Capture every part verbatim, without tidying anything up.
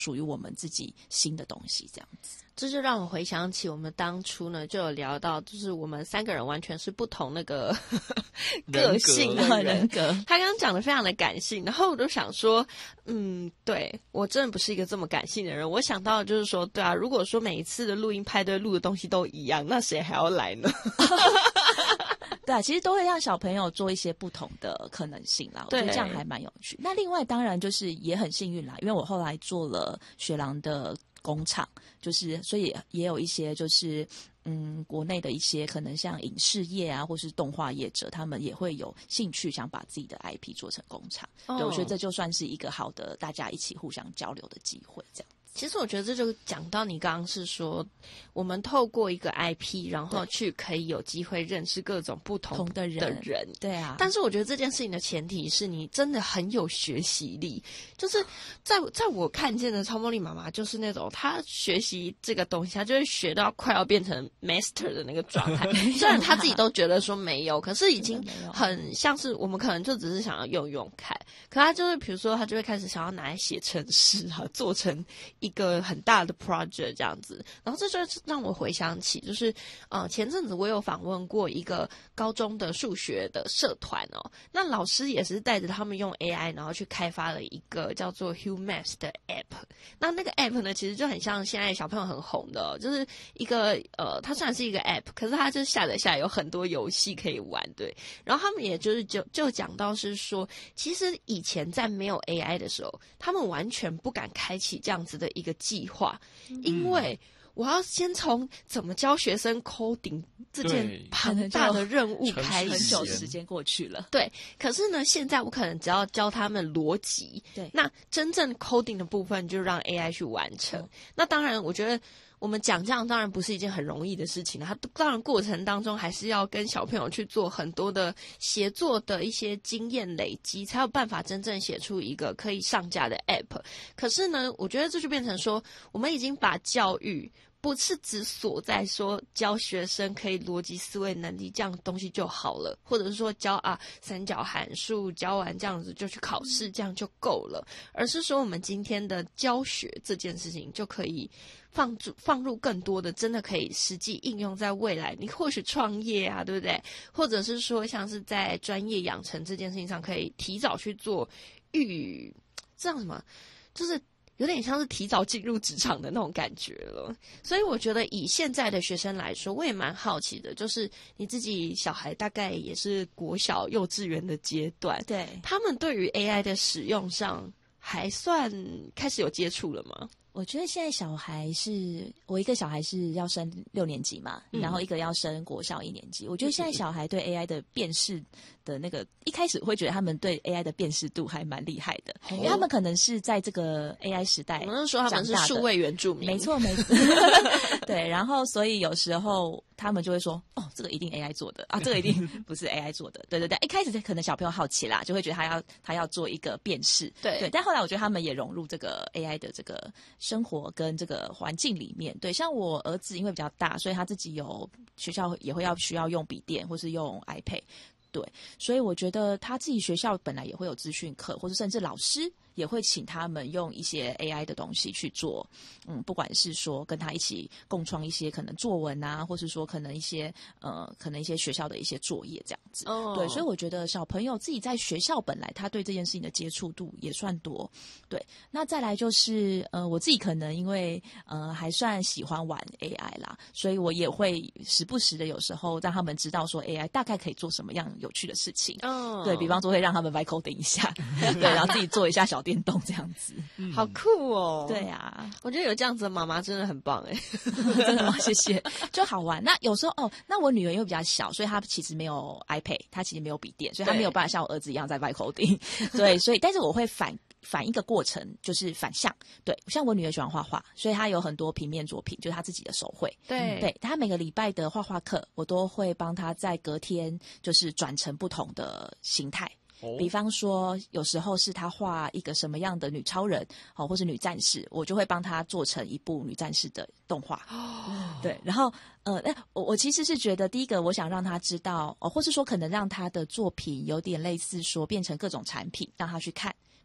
属于我们自己新的东西这样子。 这就让我回想起我们当初呢就有聊到，就是我们三个人完全是不同那个个性的人格。他刚刚讲的非常的感性，然后我就想说，嗯，对，我真的不是一个这么感性的人。我想到的就是说，对啊，如果说每一次的录音派对录的东西都一样，那谁还要来呢？ 对啊，其实都会让小朋友做一些不同的可能性啦，我觉得这样还蛮有趣。那另外当然就是也很幸运啦，因为我后来做了学廊的工厂，就是所以也有一些就是嗯国内的一些可能像影视业啊或是动画业者，他们也会有兴趣想把自己的 I P 做成工厂。哦、对，我觉得这就算是一个好的大家一起互相交流的机会这样。 其实我觉得这就讲到你刚刚是说，我们透过一个 I P， 然后去可以有机会认识各种不同的人。的人对啊， 但是我觉得这件事情的前提是你真的很有学习力。就是在在我看见的超梦丽妈妈，就是那种她学习这个东西，她就会学到快要变成 master 的那个状态。虽然她自己都觉得说没有，可是已经很像是我们可能就只是想要用用看。可她就是比如说，她就会开始想要拿来写程式啊，做成一个很大的 project 这样子。然后这就让我回想起，就是呃前阵子我有访问过一个高中的数学的社团哦，那老师也是带着他们用 A I 然后去开发了一个叫做 HuMath 的 app。 那那个 app 呢其实就很像现在小朋友很红的、哦、就是一个呃它虽然是一个 app， 可是它就下载下来有很多游戏可以玩。对，然后他们也就是就就讲到是说，其实以前在没有 A I 的时候，他们完全不敢开启这样子的一个计划，因为我要先从怎么教学生 coding 这件庞大的任务开始， 很久时间过去了。 对，可是呢，现在我可能只要教他们逻辑，对，那真正 coding 的部分就让 A I 去完成。嗯、那当然，我觉得我们讲这样当然不是一件很容易的事情，它当然过程当中还是要跟小朋友去做很多的协作的一些经验累积，才有办法真正写出一个可以上架的 app。可是呢，我觉得这就变成说，我们已经把教育不是只锁在说教学生可以逻辑思维能力这样东西就好了，或者是说教啊三角函数教完这样子就去考试这样就够了，而是说我们今天的教学这件事情就可以放入放入更多的真的可以实际应用在未来，你或许创业啊，对不对？或者是说像是在专业养成这件事情上可以提早去做预这样什么，就是有点像是提早进入职场的那种感觉了。所以我觉得以现在的学生来说，我也蛮好奇的，就是你自己小孩大概也是国小幼稚园的阶段，对，他们对于 A I 的使用上还算开始有接触了吗？ 我觉得现在小孩是，我一个小孩是要升六年级嘛，嗯、然后一个要升国小一年级。我觉得现在小孩对 A I 的辨识的那个，一开始会觉得他们对 A I 的辨识度还蛮厉害的，哦、因为他们可能是在这个 A I 时代， 我们说他们是数位原住民， 没错没错，对，然后所以有时候他们就会说，哦，这个一定 A I 做的啊，这个一定不是 A I 做的，对对对。一开始可能小朋友好奇啦，就会觉得他要他要做一个辨识，对对，但后来我觉得他们也融入这个 A I 的这个生活跟这个环境里面。对，像我儿子因为比较大，所以他自己有学校也会要需要用笔电或是用 iPad， 对，所以我觉得他自己学校本来也会有资讯课，或是甚至老师也会请他们用一些 A I 的东西去做，嗯，不管是说跟他一起共创一些可能作文啊，或是说可能一些呃，可能一些学校的一些作业这样子。哦，对，所以我觉得小朋友自己在学校本来他对这件事情的接触度也算多。对，那再来就是呃，我自己可能因为呃还算喜欢玩 A I 啦，所以我也会时不时的有时候让他们知道说 A I 大概可以做什么样有趣的事情。哦，对，比方说会让他们 coding 一下，对，然后自己做一下小电动这样子。 嗯、好酷哦！ 对啊， 我觉得有这样子的妈妈真的很棒哎， 真的吗？谢谢，就好玩。那有时候哦，那我女儿因为比较小，所以她其实没有 iPad， 她其实没有笔电，所以她没有办法像我儿子一样在 coding。对，所以但是我会反反一个过程，就是反向。对，像我女儿喜欢画画，所以她有很多平面作品，就是她自己的手绘。对，对，她每个礼拜的画画课，我都会帮她在隔天就是转成不同的形态。比方说有时候是他画一个什么样的女超人，哦，或是女战士，我就会帮他做成一部女战士的动画。哦，对，然后呃，我我其实是觉得第一个我想让他知道，哦，或是说可能让他的作品有点类似说变成各种产品让他去看。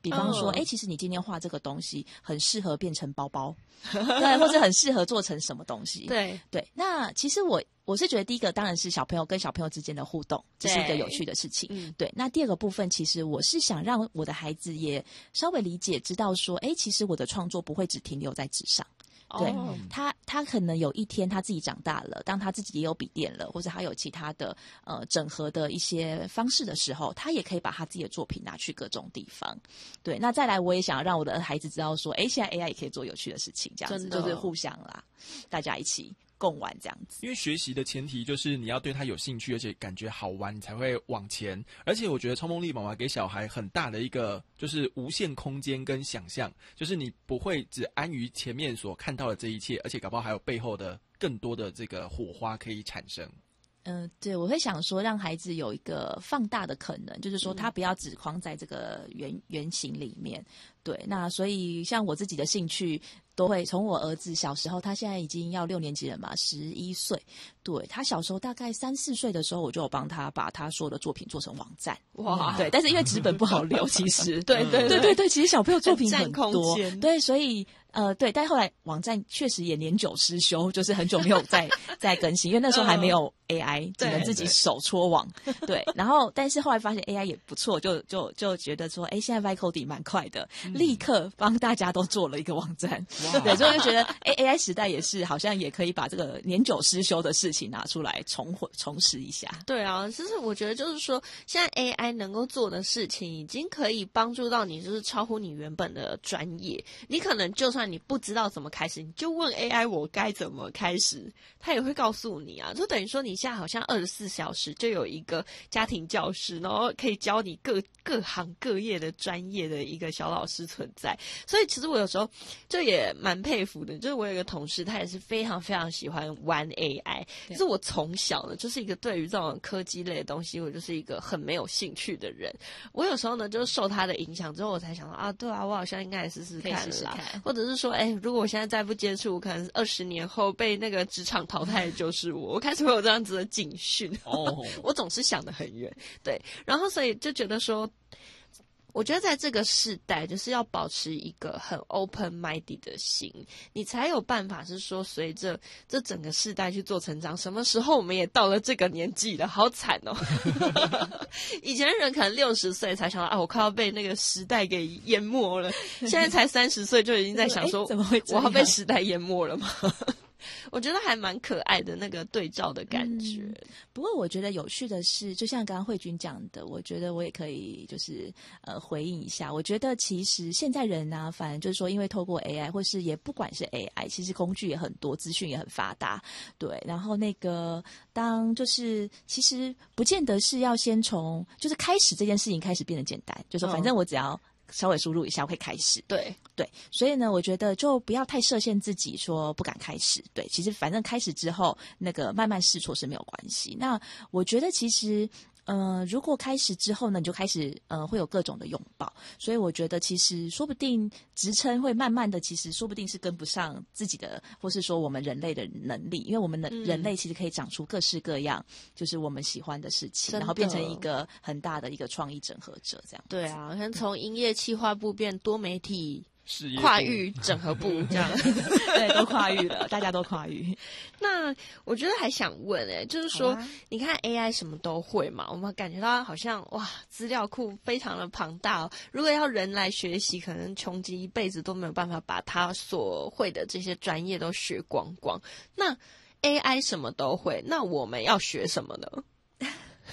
比方说，哎、哦，其实你今天画这个东西很适合变成包包，对，或者很适合做成什么东西。 对对，那其实我我是觉得第一个当然是小朋友跟小朋友之间的互动，这是一个有趣的事情。嗯，对。那第二个部分，其实我是想让我的孩子也稍微理解，知道说，哎，其实我的创作不会只停留在纸上。对、oh. 他，他可能有一天他自己长大了，当他自己也有笔电了，或者他有其他的呃整合的一些方式的时候，他也可以把他自己的作品拿去各种地方。对，那再来，我也想要让我的孩子知道说，哎，现在 A I 也可以做有趣的事情，这样子就是互相啦，大家一起共玩这样子。 因为学习的前提就是你要对他有兴趣，而且感觉好玩，你才会往前。而且我觉得超梦丽妈妈给小孩很大的一个就是无限空间跟想象，就是你不会只安于前面所看到的这一切，而且搞不好还有背后的更多的这个火花可以产生。 嗯、呃，对，我会想说让孩子有一个放大的可能，就是说他不要只框在这个圆圆形里面。对，那所以像我自己的兴趣都会从我儿子小时候，他现在已经要六年级了嘛，十一岁。对，他小时候大概三四岁的时候，我就有帮他把他所有的作品做成网站。哇，对，但是因为纸本不好留，其实对对对对对，其实小朋友作品很多， 很占空间， 对，所以呃对，但后来网站确实也年久失修，就是很久没有再再更新，因为那时候还没有 A I，、嗯、只能自己手戳网。对，然后但是后来发现 A I 也不错，就就就觉得说，哎，现在 Vicoding 蛮快的。嗯，立刻帮大家都做了一个网站，对，所以就觉得，哎 ，A I 时代也是好像也可以把这个年久失修的事情拿出来重回重拾一下。 对啊，其实我觉得就是说，现在 A I 能够做的事情，已经可以帮助到你，就是超乎你原本的专业。你可能就算你不知道怎么开始，你就问 A I 我该怎么开始，它也会告诉你啊。就等于说你现在好像二十四小时就有一个家庭教师，然后可以教你各各行各业的专业的一个小老师存在。所以其实我有时候就也蛮佩服的，就是我有一个同事，他也是非常非常喜欢玩 A I。就是我从小呢，就是一个对于这种科技类的东西，我就是一个很没有兴趣的人。我有时候呢，就是受他的影响之后，我才想到啊，对啊，我好像应该也试试看啦， 试试看， 或者是说，哎，如果我现在再不接触，可能二十年后被那个职场淘汰的就是我。我开始会有这样子的警讯。哦，我总是想得很远，对，然后所以就觉得说。我觉得在这个世代，就是要保持一个很 open-minded 的心，你才有办法是说，随着这整个世代去做成长。什么时候我们也到了这个年纪了，好惨哦！以前人可能六十岁才想到啊，我快要被那个时代给淹没了，现在才三十岁就已经在想说， 怎么会我要被时代淹没了吗？我觉得还蛮可爱的那个对照的感觉、嗯、 不过我觉得有趣的是，就像刚刚慧君讲的，我觉得我也可以就是呃回应一下。我觉得其实现在人啊，反正就是说因为透过 A I 或是也不管是 A I， 其实工具也很多，资讯也很发达，对，然后那个当就是其实不见得是要先从就是开始这件事情开始变得简单，就是说反正我只要稍微输入一下，我可以开始。 对对，所以呢，我觉得就不要太设限自己，说不敢开始。对，其实反正开始之后，那个慢慢试错是没有关系。那我觉得其实。呃，如果开始之后呢，你就开始呃会有各种的拥抱，所以我觉得其实说不定职称会慢慢的，其实说不定是跟不上自己的，或是说我们人类的能力，因为我们的人类其实可以长出各式各样，就是我们喜欢的事情，然后变成一个很大的一个创意整合者，这样。 对啊，像从营业企划部变多媒体。跨域整合部这样对，都跨域了，大家都跨域。 那我觉得还想问哎、欸，就是说、啊、你看 A I 什么都会嘛，我们感觉到好像哇资料库非常的庞大、哦、如果要人来学习，可能穷极一辈子都没有办法把他所会的这些专业都学光光。那 A I 什么都会，那我们要学什么呢？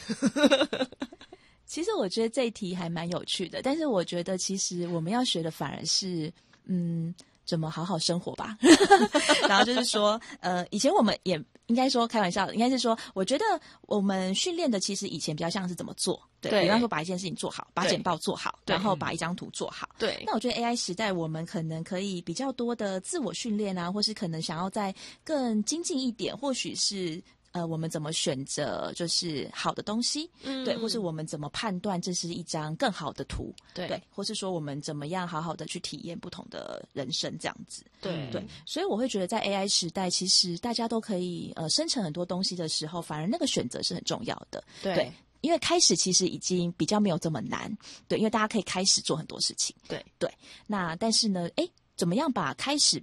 其实我觉得这一题还蛮有趣的，但是我觉得其实我们要学的反而是，嗯，怎么好好生活吧。然后就是说，呃，以前我们也应该说开玩笑的，应该是说，我觉得我们训练的其实以前比较像是怎么做，对，对比方说把一件事情做好，把简报做好，然后把一张图做好。 对。 那我觉得 A I 时代，我们可能可以比较多的自我训练啊，或是可能想要再更精进一点，或许是。呃，我们怎么选择就是好的东西，嗯，对，或是我们怎么判断这是一张更好的图， 对， 对，或是说我们怎么样好好的去体验不同的人生这样子， 对对，所以我会觉得在 A I 时代，其实大家都可以呃生成很多东西的时候，反而那个选择是很重要的， 对。 对因为开始其实已经比较没有这么难，对，因为大家可以开始做很多事情， 对对。那但是呢，哎，怎么样把开始